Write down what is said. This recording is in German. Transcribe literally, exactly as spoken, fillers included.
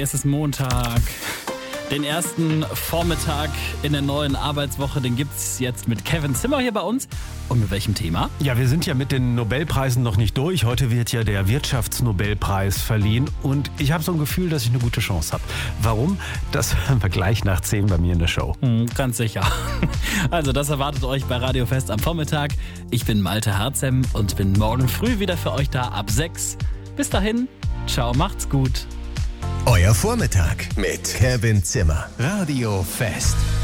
es ist Montag. Den ersten Vormittag in der neuen Arbeitswoche, den gibt's jetzt mit Kevin Zimmer hier bei uns. Und mit welchem Thema? Ja, wir sind ja mit den Nobelpreisen noch nicht durch. Heute wird ja der Wirtschaftsnobelpreis verliehen. Und ich habe so ein Gefühl, dass ich eine gute Chance habe. Warum? Das hören wir gleich nach zehn bei mir in der Show. Hm, ganz sicher. Also das erwartet euch bei Radio Fest am Vormittag. Ich bin Malte Harzem und bin morgen früh wieder für euch da ab sechs. Bis dahin, ciao, macht's gut. Euer Vormittag mit Kevin Zimmer. Radio Fest.